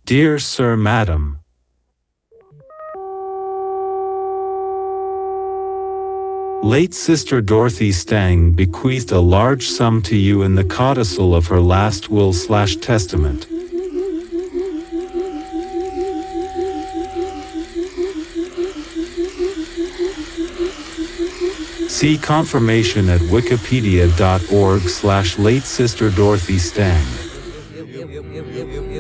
Dear Sir, Madam. Late Sister Dorothy Stang bequeathed a large sum to you in the codicil of her last will/testament. See confirmation at wikipedia.org/late Sister Dorothy Stang.